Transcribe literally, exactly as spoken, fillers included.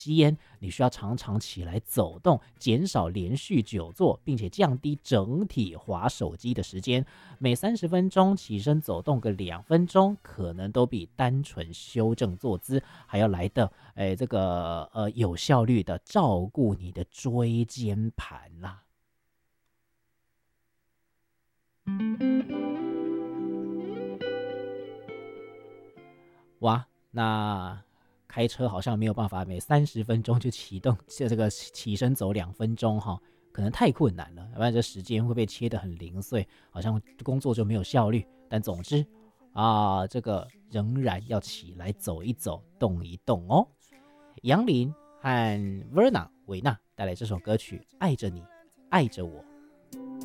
吸烟，你需要常常起来走动，减少连续久坐，并且降低整体滑手机的时间。每三十分钟起身走动个两分钟，可能都比单纯修正坐姿还要来的，哎，这个呃有效率的照顾你的椎间盘啦。哇，那开车好像没有办法每三十分钟就启动这这个起身走两分钟哈，可能太困难了，要不然这时间会被切得很零碎，好像工作就没有效率。但总之啊，这个仍然要起来走一走，动一动哦。杨林和 Verna 维纳带来这首歌曲《爱着你，爱着我》。